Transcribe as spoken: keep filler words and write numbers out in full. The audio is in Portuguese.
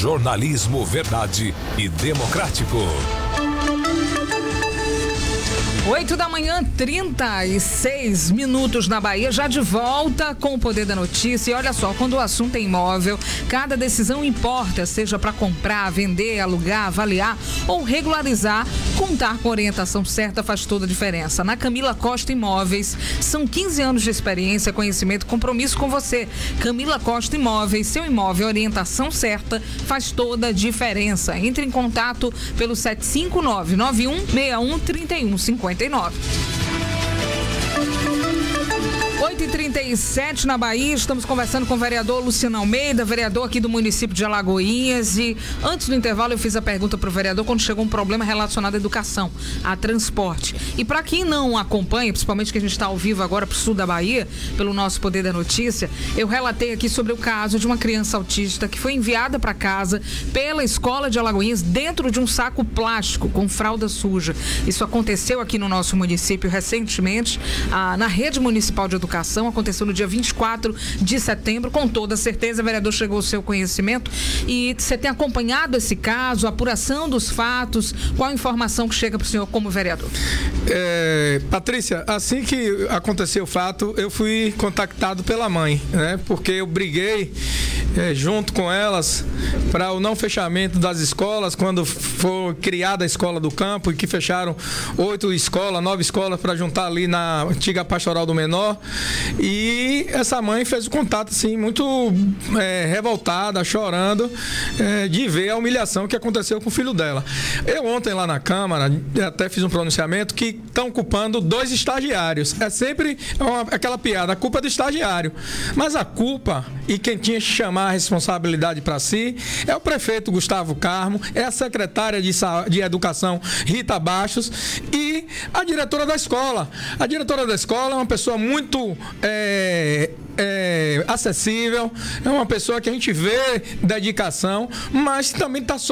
Jornalismo Verdade e Democrático. oito da manhã, trinta e seis minutos na Bahia, já de volta com o Poder da Notícia. E olha só, quando o assunto é imóvel, cada decisão importa, seja para comprar, vender, alugar, avaliar ou regularizar. Contar com a orientação certa faz toda a diferença. Na Camila Costa Imóveis, são quinze anos de experiência, conhecimento e compromisso com você. Camila Costa Imóveis, seu imóvel, orientação certa faz toda a diferença. Entre em contato pelo sete cinco nove, nove um seis um, três um cinco nove. oito e trinta e sete na Bahia, estamos conversando com o vereador Luciano Almeida, vereador aqui do município de Alagoinhas. E antes do intervalo eu fiz a pergunta para o vereador quando chegou um problema relacionado à educação, a transporte. E para quem não acompanha, principalmente que a gente está ao vivo agora para o sul da Bahia, pelo nosso Poder da Notícia, eu relatei aqui sobre o caso de uma criança autista que foi enviada para casa pela escola de Alagoinhas dentro de um saco plástico com fralda suja. Isso aconteceu aqui no nosso município recentemente, ah, na rede municipal de educação. Aconteceu no dia vinte e quatro de setembro. Com toda certeza, vereador, chegou ao seu conhecimento e você tem acompanhado esse caso, a apuração dos fatos. Qual a informação que chega para o senhor como vereador? É, Patrícia, assim que aconteceu o fato, eu fui contactado pela mãe, né? Porque eu briguei é, junto com elas para o não fechamento das escolas quando foi criada a escola do campo e que fecharam oito escolas, nove escolas para juntar ali na antiga pastoral do menor. E essa mãe fez o contato assim, muito é, revoltada, chorando é, de ver a humilhação que aconteceu com o filho dela. Eu ontem lá na Câmara até fiz um pronunciamento que estão culpando dois estagiários. É sempre uma, aquela piada, a culpa é do estagiário. Mas a culpa, e quem tinha que chamar a responsabilidade para si, é o prefeito Gustavo Carmo, é a secretária de, de Educação Rita Bastos e a diretora da escola. A diretora da escola é uma pessoa muito é, é, acessível, é uma pessoa que a gente vê dedicação, mas também está